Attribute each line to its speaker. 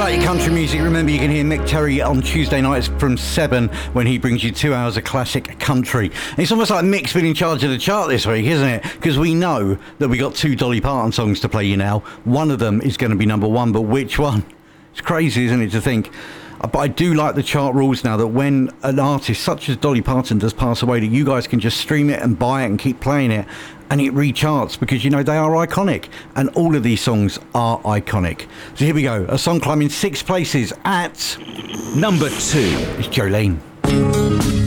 Speaker 1: like your country music, remember you can hear Mick Terry on Tuesday nights from 7 when he brings you 2 hours of classic country. And it's almost like Mick's been in charge of the chart this week, isn't it? Because we know that we got 2 Dolly Parton songs to play you now. One of them is going to be number 1, but which one? It's crazy, isn't it, to think. But I do like the chart rules now that when an artist such as Dolly Parton does pass away, that you guys can just stream it and buy it and keep playing it, and it recharts because, you know, they are iconic. And all of these songs are iconic. So here we go. A song climbing 6 places at...
Speaker 2: number 2.
Speaker 1: It's Jolene.